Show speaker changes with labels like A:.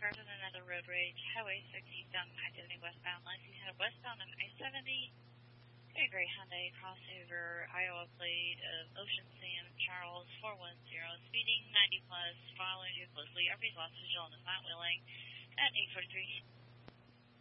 A: cars on another road rage. Highway 60 southbound I-70 westbound. Lansing headed westbound on I-70. A gray Hyundai crossover, Iowa plate of Ocean Sam Charles 410, speeding 90 plus, following too closely. RV's lost visual and is not willing at 8:43.